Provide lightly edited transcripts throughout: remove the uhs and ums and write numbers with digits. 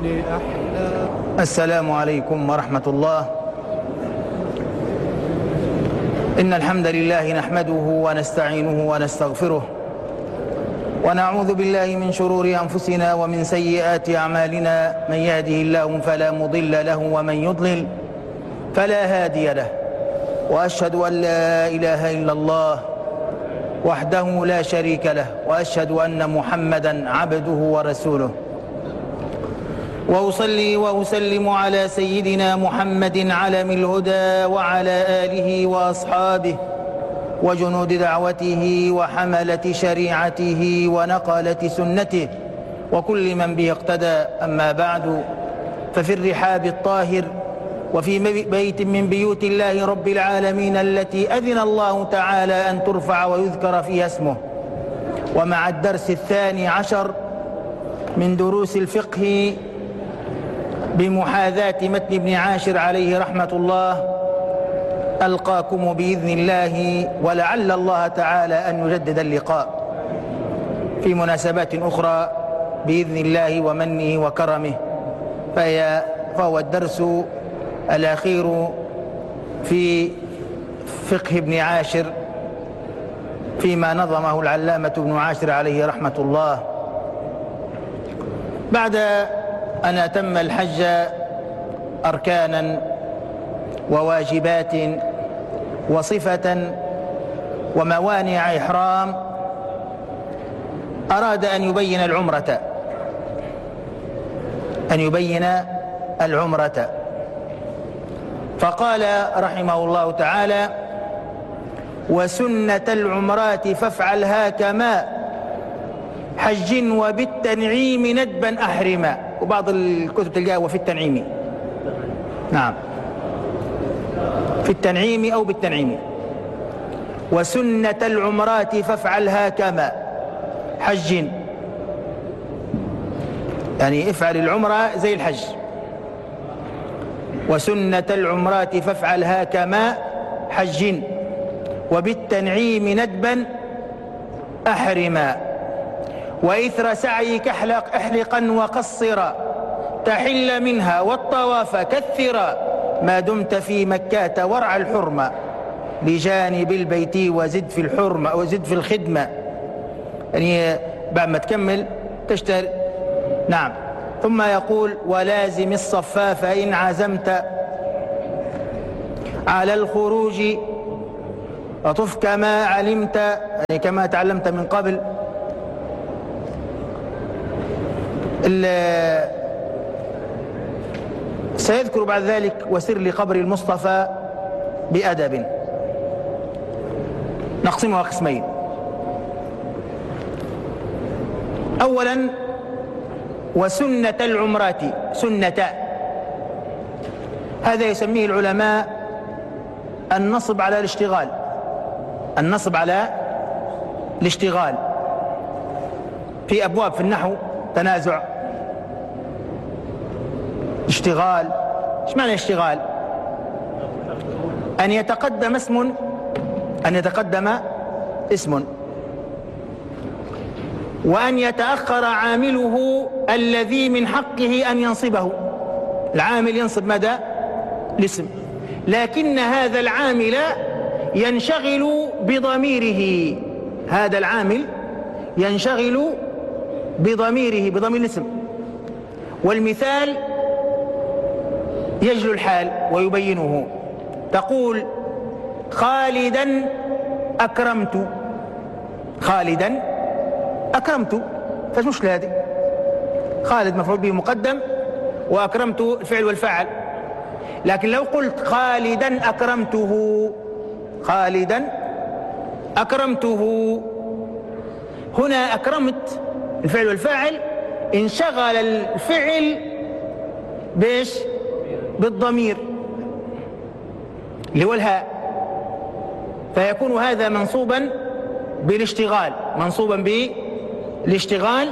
لأحلام. السلام عليكم ورحمة الله. إن الحمد لله نحمده ونستعينه ونستغفره، ونعوذ بالله من شرور أنفسنا ومن سيئات أعمالنا. من يهده الله فلا مضل له ومن يضلل فلا هادي له، وأشهد أن لا إله إلا الله وحده لا شريك له، وأشهد أن محمدا عبده ورسوله. وأصلي وأسلم على سيدنا محمد علم الهدى وعلى آله وأصحابه وجنود دعوته وحملة شريعته ونقلة سنته وكل من به اقتدى. أما بعد، ففي الرحاب الطاهر وفي بيت من بيوت الله رب العالمين التي أذن الله تعالى أن ترفع ويذكر فيها اسمه، ومع الدرس 12 من دروس الفقه بمحاذاة متن ابن عاشر عليه رحمة الله، ألقاكم بإذن الله، ولعل الله تعالى أن يجدد اللقاء في مناسبات أخرى بإذن الله ومنه وكرمه. فهو الدرس الأخير في فقه ابن عاشر فيما نظمه العلامة ابن عاشر عليه رحمة الله، بعد أن أتم الحج أركانا وواجبات وصفة وموانع إحرام. أراد أن يبين العمرة، فقال رحمه الله تعالى: وسنة العمرات فافعلها كما حج وبالتنعيم ندبا أحرما. وبعض الكتب تلقاها وفي التنعيم، نعم، في التنعيم أو بالتنعيم. وسنة العمرات فافعلها كما حج، يعني افعل العمرة زي الحج. وسنة العمرات فافعلها كما حج وبالتنعيم ندبا أحرما. وإثر سعيك احلقا وقصرا تحل منها والطواف كثرا ما دمت في مكة وارعى الحرمة لجانب البيت وزد في الحرمة وزد في الخدمة. يعني بعد ما تكمل تشتري، نعم. ثم يقول: ولازم الصفاف إن عزمت على الخروج وطف كما علمت، يعني كما تعلمت من قبل. سيذكر بعد ذلك: وسر لقبر المصطفى بأدب. نقسمها قسمين. أولا، وسنة العمرات، سنة هذا يسميه العلماء النصب على الاشتغال، النصب على الاشتغال. في أبواب في النحو تنازع، اشتغال. ايش معنى اشتغال؟ أن يتقدم اسم وأن يتأخر عامله الذي من حقه أن ينصبه. العامل ينصب ماذا؟ الاسم، لكن هذا العامل ينشغل بضميره، هذا العامل ينشغل بضمير الاسم. والمثال يجلو الحال ويبينه. تقول: خالدا أكرمت، خالدا أكرمت. فايش مشكلة هذه؟ خالد مفعول به مقدم، وأكرمت الفعل والفاعل. لكن لو قلت خالدا أكرمته، خالدا أكرمته، هنا أكرمت الفعل والفاعل، انشغل الفعل بإيش؟ بالضمير اللي هو الهاء، فيكون هذا منصوبا بالاشتغال، منصوبا بالاشتغال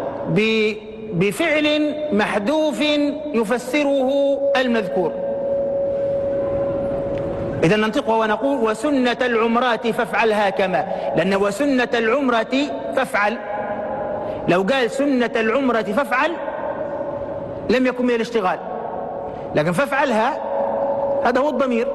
بفعل محذوف يفسره المذكور. إذا ننطقه ونقول: وسنة العمرات فافعلها كما، لأن وسنة العمرة فافعل، لو قال سنة العمرة فافعل لم يكن من الاشتغال. لكن فافعلها هذا هو الضمير.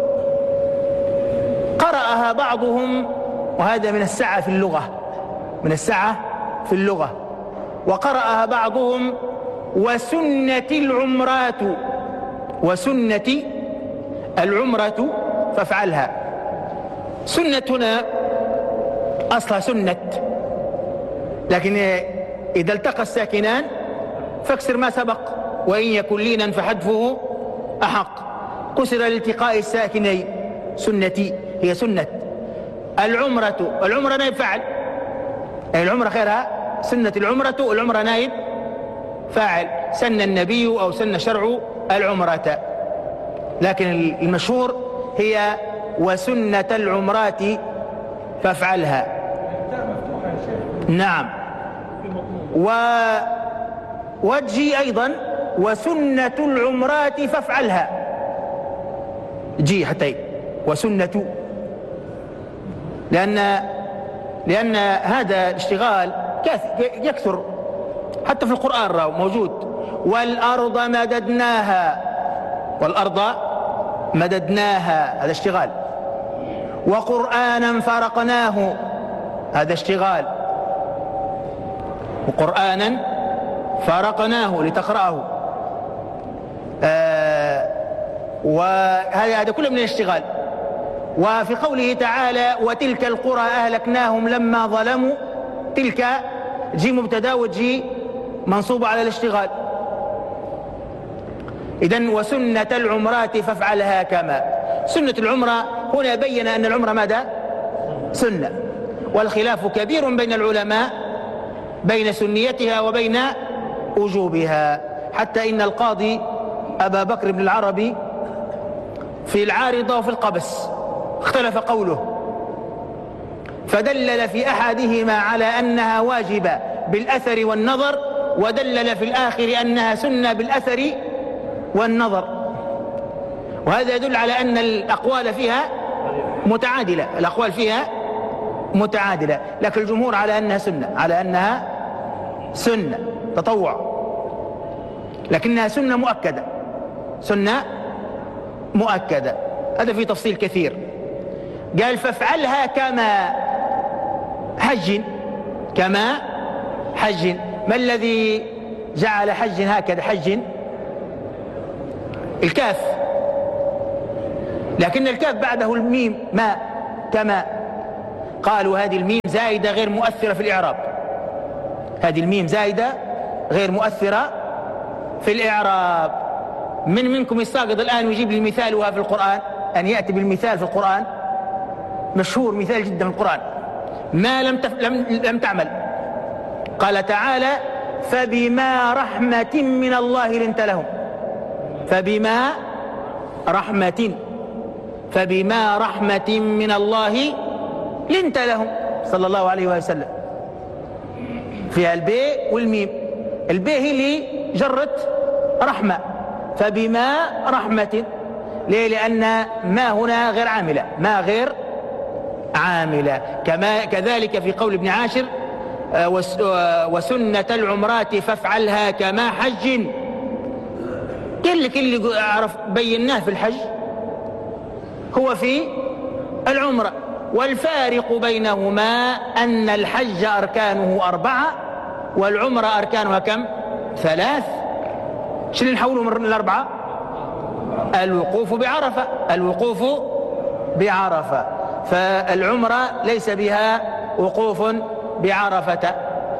قرأها بعضهم، وهذا من السعة في اللغة، من السعة في اللغة. وقرأها بعضهم وسنة العمرات، وسنة العمرة فافعلها. سنة هنا أصلها سنة، لكن إذا التقى الساكنان فاكسر ما سبق، وإن يكن لينا فحذفه أحق. كسر لالتقاء الساكنين، سنتي هي سنة. العمرة نائب فاعل، العمرة خيرها سنة العمرة، والعمرة نائب فاعل. سن النبي أو سن شرع العمرة، لكن المشهور هي وسنة العمرات فافعلها. نعم. ووجهي أيضا وسنة العمرات فافعلها، جي حتى وسنة، لأن هذا الاشتغال يكثر حتى في القرآن راهو موجود. والأرض مددناها، والأرض مددناها هذا اشتغال. وقرآنا فرقناه هذا اشتغال، وقرآنا فرقناه لتقرأه. وهذا كله من الاشتغال. وفي قوله تعالى وتلك القرى أهلكناهم لما ظلموا، تلك جي مبتدا وجي منصوب على الاشتغال. إذن وسنة العمرات فافعلها كما. سنة العمرة هنا بين أن العمرة ماذا؟ سنة. والخلاف كبير بين العلماء بين سنيتها وبين وجوبها، حتى إن القاضي أبا بكر بن العربي في العارضة وفي القبس اختلف قوله، فدلل في أحدهما على أنها واجبة بالأثر والنظر، ودلل في الآخر أنها سنة بالأثر والنظر. وهذا يدل على أن الأقوال فيها متعادلة، الأقوال فيها متعادلة، لكن الجمهور على أنها سنة، على أنها سنة تطوع، لكنها سنة مؤكدة، سنة مؤكدة. هذا فيه تفصيل كثير. قال فافعلها كما حج، كما حج. ما الذي جعل حج هكذا حج؟ الكاف، لكن الكاف بعده الميم ما كما. قالوا هذه الميم زائدة غير مؤثرة في الإعراب، هذه الميم زائدة غير مؤثرة في الإعراب. منكم يستعقد الآن ويجيب لي مثالها في القرآن، أن يأتي بالمثال في القرآن، مشهور مثال جدا في القرآن. ما لم تعمل. قال تعالى فبما رحمة من الله لنت لهم، فبما رحمة، فبما رحمة من الله لنت لهم صلى الله عليه وسلم. فيها الباء والميم، الباء هي اللي جرت رحمة، فبما رحمة. ليه؟ لأن ما هنا غير عاملة، ما غير عاملة. كذلك في قول ابن عاشر وسنة العمرات فافعلها كما حج. كل أعرف بيناه في الحج هو في العمرة. والفارق بينهما أن الحج أركانه 4 والعمرة أركانها كم؟ 3. شو اللي نحوله من الأربعة؟ الوقوف بعرفة، الوقوف بعرفة. فالعمرة ليس بها وقوف بعرفة،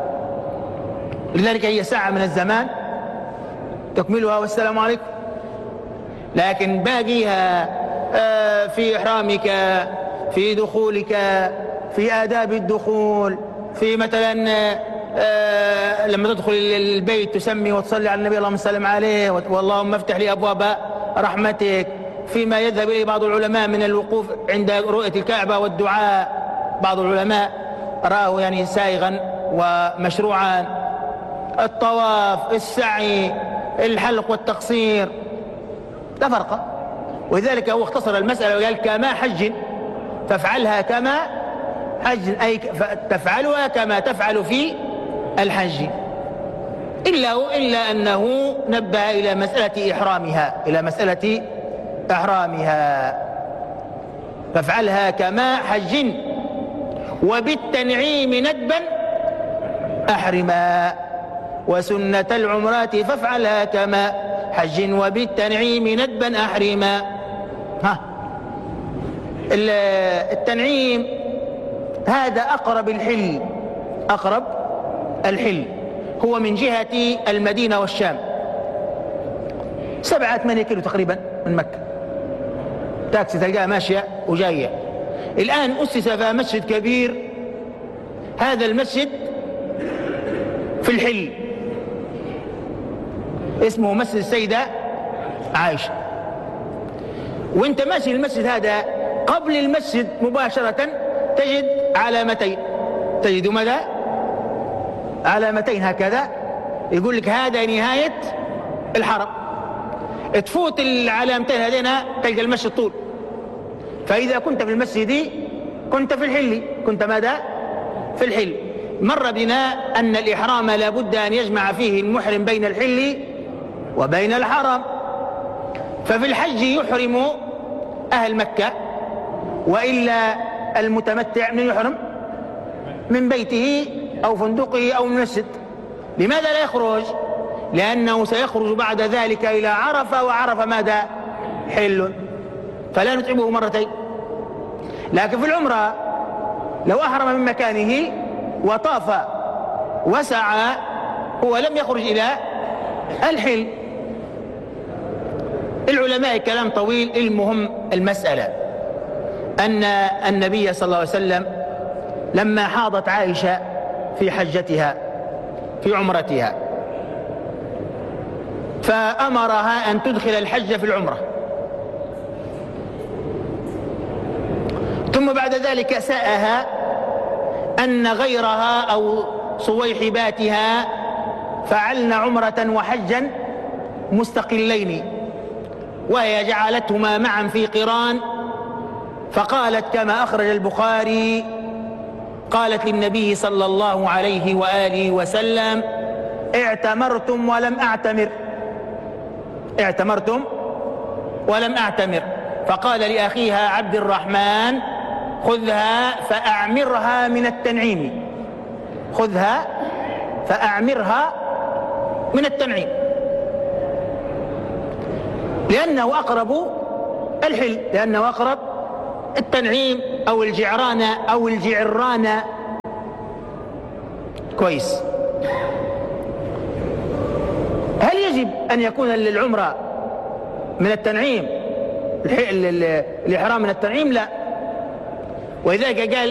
لذلك هي ساعة من الزمان تكملها والسلام عليكم. لكن باقيها في إحرامك، في دخولك، في آداب الدخول، في مثلا لما تدخل البيت تسمي وتصلي على النبي اللهم صل عليه واللهم افتح لي أبواب رحمتك. فيما يذهب إليه بعض العلماء من الوقوف عند رؤية الكعبة والدعاء، بعض العلماء رأوا يعني سائغا ومشروعا. الطواف، السعي، الحلق والتقصير لا فرق. ولذلك هو اختصر المسألة وقال كما حج، فافعلها كما حج، أي تفعلها كما تفعل في الحج. إلا أنه نبه إلى مسألة إحرامها فافعلها كما حج وبالتنعيم ندبا أحرما، وسنة العمرات فافعلها كما حج وبالتنعيم ندبا أحرما. التنعيم هذا أقرب الحل، هو من جهة المدينة والشام 7-8 كيلو تقريبا من مكة، تاكسي تلقاها ماشية وجاية. الآن أسس فيها مسجد كبير، هذا المسجد في الحل اسمه مسجد السيدة عائشة. وانت ماشي المسجد هذا، قبل المسجد مباشرة تجد علامتين، تجد ماذا؟ علامتين هكذا، يقول لك هذا نهاية الحرم. تفوت العلامتين هذين تلقى المسجد طول. فإذا كنت في المسجد كنت في الحل، كنت ماذا؟ في الحل. مر بنا أن الإحرام لابد أن يجمع فيه المحرم بين الحل وبين الحرم. ففي الحج يحرم أهل مكة، وإلا المتمتع من يحرم من بيته أو فندقه أو من المسجد. لماذا لا يخرج؟ لأنه سيخرج بعد ذلك إلى عرفة، وعرفة ماذا؟ حل، فلا نتعبه مرتين. لكن في العمرة لو أحرم من مكانه وطاف وسعى هو لم يخرج إلى الحل. العلماء كلام طويل. المهم المسألة أن النبي صلى الله عليه وسلم لما حاضت عائشة في حجتها في عمرتها فأمرها أن تدخل الحج في العمرة، ثم بعد ذلك سأها أن غيرها أو صويحباتها فعلن عمرة وحجا مستقلين، وهي جعلتهما معا في قران. فقالت كما أخرج البخاري، قالت للنبي صلى الله عليه وآله وسلم: اعتمرتم ولم أعتمر، اعتمرتم ولم أعتمر. فقال لأخيها عبد الرحمن: خذها فأعمرها من التنعيم، خذها فأعمرها من التنعيم، لأنه أقرب الحل، لأنه أقرب التنعيم أو الجعرانة أو الجعرانة. كويس. هل يجب أن يكون للعمرة من التنعيم الإحرام من التنعيم؟ لا. ولذلك قال